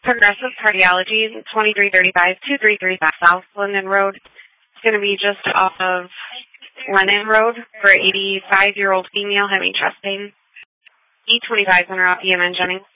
Progressive Cardiology, 2335-233 South Linden Road. It's going to be just off of Lennon Road for an 85-year-old female having chest pain. E25 Center off EMN Jennings.